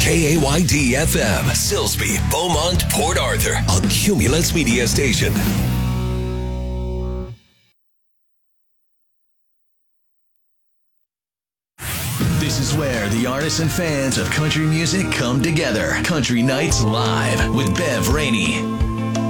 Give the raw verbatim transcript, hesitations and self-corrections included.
K A Y D F M, Silsbee, Beaumont, Port Arthur, a Cumulus Media Station. This is where the artists and fans of country music come together. Country Nights Live with Bev Rainey.